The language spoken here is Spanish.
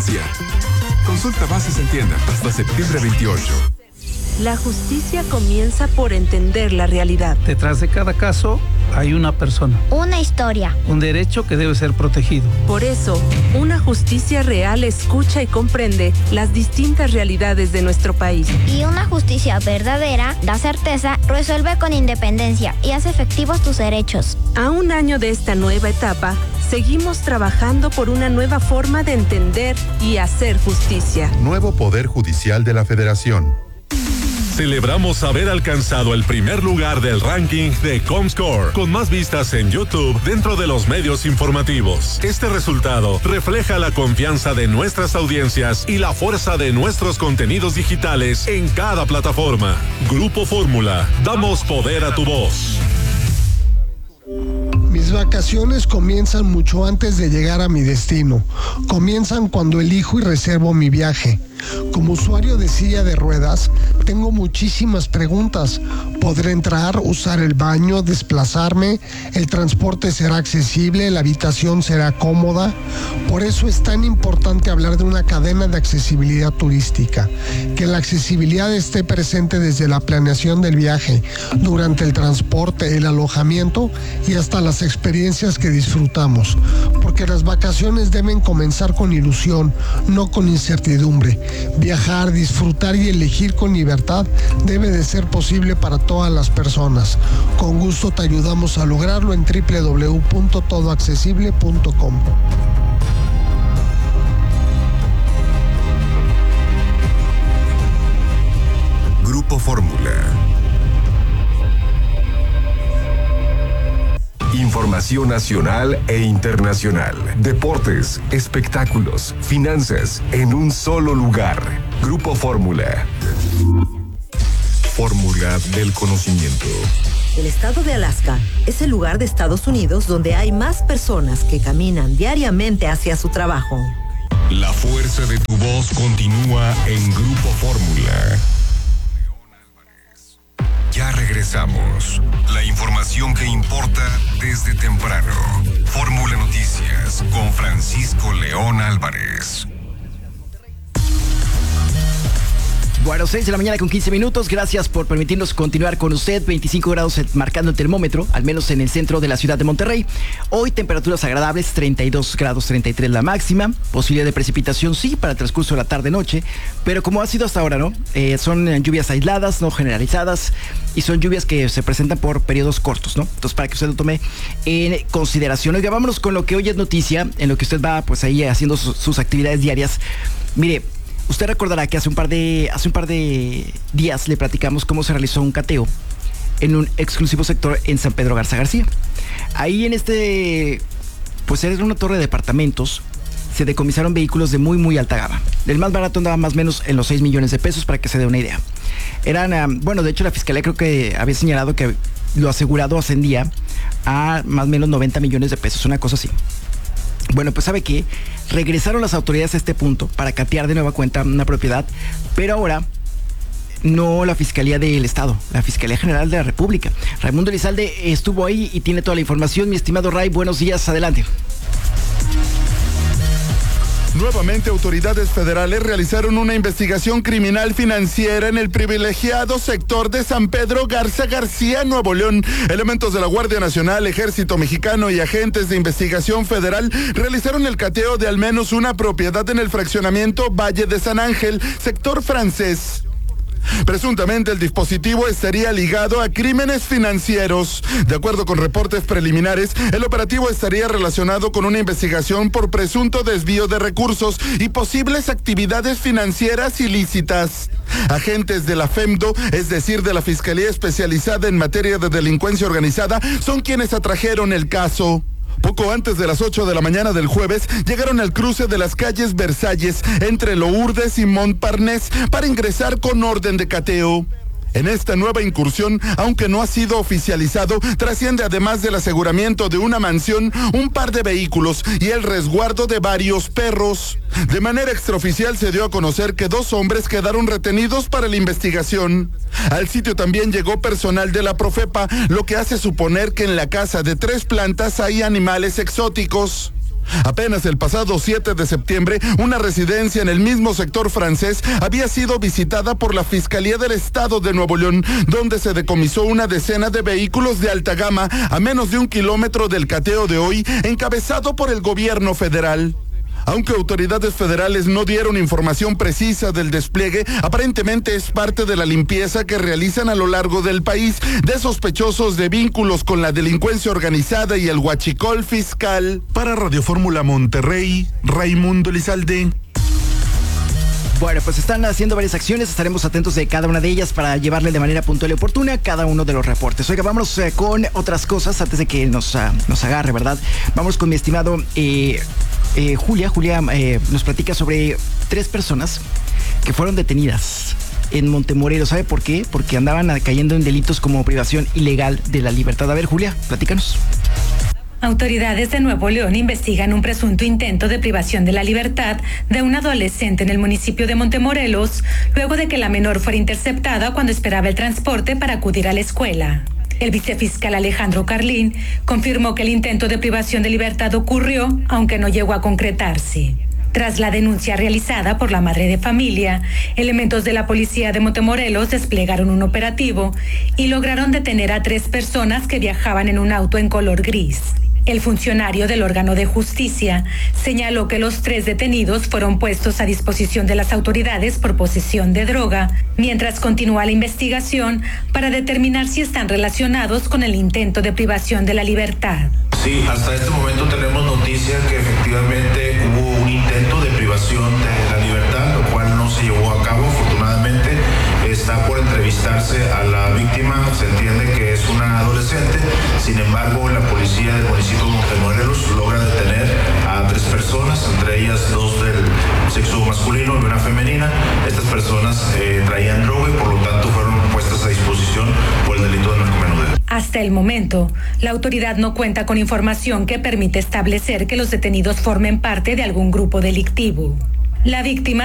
justicia. Consulta bases en tienda hasta septiembre 28. La justicia comienza por entender la realidad. Detrás de cada caso hay una persona. Una historia. Un derecho que debe ser protegido. Por eso, una justicia real escucha y comprende las distintas realidades de nuestro país. Y una justicia verdadera da certeza, resuelve con independencia y hace efectivos tus derechos. A un año de esta nueva etapa, seguimos trabajando por una nueva forma de entender y hacer justicia. Nuevo Poder Judicial de la Federación. Celebramos haber alcanzado el primer lugar del ranking de Comscore, con más vistas en YouTube dentro de los medios informativos. Este resultado refleja la confianza de nuestras audiencias y la fuerza de nuestros contenidos digitales en cada plataforma. Grupo Fórmula, damos poder a tu voz. Mis vacaciones comienzan mucho antes de llegar a mi destino. Comienzan cuando elijo y reservo mi viaje. Como usuario de silla de ruedas, tengo muchísimas preguntas. ¿Podré entrar, usar el baño, desplazarme? ¿El transporte será accesible? ¿La habitación será cómoda? Por eso es tan importante hablar de una cadena de accesibilidad turística. Que la accesibilidad esté presente desde la planeación del viaje, durante el transporte, el alojamiento y hasta las experiencias que disfrutamos. Porque las vacaciones deben comenzar con ilusión, no con incertidumbre. Viajar, disfrutar y elegir con libertad debe de ser posible para todas las personas. Con gusto te ayudamos a lograrlo en www.todoaccesible.com. Grupo Fórmula. Información nacional e internacional. Deportes, espectáculos, finanzas, en un solo lugar. Grupo Fórmula. Fórmula del conocimiento. El estado de Alaska es el lugar de Estados Unidos donde hay más personas que caminan diariamente hacia su trabajo. La fuerza de tu voz continúa en Grupo Fórmula. Ya regresamos. La información que importa desde temprano. Fórmula Noticias con Francisco León Álvarez. Bueno, 6 de la mañana con 15 minutos. Gracias por permitirnos continuar con usted. 25 grados marcando el termómetro, al menos en el centro de la ciudad de Monterrey. Hoy temperaturas agradables, 32 grados 33 la máxima. Posibilidad de precipitación sí para el transcurso de la tarde-noche. Pero como ha sido hasta ahora, ¿no? Son lluvias aisladas, no generalizadas. Y son lluvias que se presentan por periodos cortos, ¿no? Entonces, para que usted lo tome en consideración. Oiga, vámonos con lo que hoy es noticia, en lo que usted va pues ahí haciendo sus actividades diarias. Mire, usted recordará que hace un par de días le platicamos cómo se realizó un cateo en un exclusivo sector en San Pedro Garza García. Ahí pues era una torre de departamentos, se decomisaron vehículos de muy, muy alta gama. El más barato andaba más o menos en los 6 millones de pesos, para que se dé una idea. De hecho la fiscalía creo que había señalado que lo asegurado ascendía a más o menos 90 millones de pesos, una cosa así. Bueno, pues ¿sabe qué? Regresaron las autoridades a este punto para catear de nueva cuenta una propiedad, pero ahora no la Fiscalía del Estado, la Fiscalía General de la República. Raimundo Elizalde estuvo ahí y tiene toda la información. Mi estimado Ray, buenos días, adelante. Nuevamente, autoridades federales realizaron una investigación criminal financiera en el privilegiado sector de San Pedro Garza García, Nuevo León. Elementos de la Guardia Nacional, Ejército Mexicano y agentes de investigación federal realizaron el cateo de al menos una propiedad en el fraccionamiento Valle de San Ángel, sector francés. Presuntamente el dispositivo estaría ligado a crímenes financieros. De acuerdo con reportes preliminares, el operativo estaría relacionado con una investigación por presunto desvío de recursos y posibles actividades financieras ilícitas. Agentes de la FEMDO, es decir, de la Fiscalía Especializada en Materia de Delincuencia Organizada, son quienes atrajeron el caso. Poco antes de las 8 de la mañana del jueves, llegaron al cruce de las calles Versalles, entre Lourdes y Montparnasse, para ingresar con orden de cateo. En esta nueva incursión, aunque no ha sido oficializado, trasciende además del aseguramiento de una mansión, un par de vehículos y el resguardo de varios perros. De manera extraoficial se dio a conocer que 2 hombres quedaron retenidos para la investigación. Al sitio también llegó personal de la Profepa, lo que hace suponer que en la casa de 3 plantas hay animales exóticos. Apenas el pasado 7 de septiembre, una residencia en el mismo sector francés había sido visitada por la Fiscalía del Estado de Nuevo León, donde se decomisó una decena de vehículos de alta gama a menos de 1 kilómetro del cateo de hoy, encabezado por el gobierno federal. Aunque autoridades federales no dieron información precisa del despliegue, aparentemente es parte de la limpieza que realizan a lo largo del país de sospechosos de vínculos con la delincuencia organizada y el huachicol fiscal. Para Radio Fórmula Monterrey, Raimundo Elizalde. Bueno, pues están haciendo varias acciones, estaremos atentos de cada una de ellas para llevarle de manera puntual y oportuna cada uno de los reportes. Oiga, vámonos con otras cosas antes de que nos agarre, ¿verdad? Vamos con mi estimado Julia. Julia nos platica sobre 3 personas que fueron detenidas en Montemorelos. ¿Sabe por qué? Porque andaban cayendo en delitos como privación ilegal de la libertad. A ver, Julia, platícanos. Autoridades de Nuevo León investigan un presunto intento de privación de la libertad de un adolescente en el municipio de Montemorelos, luego de que la menor fuera interceptada cuando esperaba el transporte para acudir a la escuela. El vicefiscal Alejandro Carlín confirmó que el intento de privación de libertad ocurrió, aunque no llegó a concretarse. Tras la denuncia realizada por la madre de familia, elementos de la policía de Montemorelos desplegaron un operativo y lograron detener a 3 personas que viajaban en un auto en color gris. El funcionario del órgano de justicia señaló que los 3 detenidos fueron puestos a disposición de las autoridades por posesión de droga, mientras continúa la investigación para determinar si están relacionados con el intento de privación de la libertad. Sí, hasta este momento tenemos noticia que efectivamente hubo un intento de privación de la libertad, lo cual no se llevó a cabo, afortunadamente. Está por entrevistarse a la víctima, se entiende que es una adolescente, sin embargo la policía del municipio de Montemorelos logra detener a 3 personas, entre ellas 2 del sexo masculino y una femenina. Estas personas traían droga y por lo tanto fueron puestas a disposición por el delito de narcomenudeo. Hasta el momento, la autoridad no cuenta con información que permite establecer que los detenidos formen parte de algún grupo delictivo. La víctima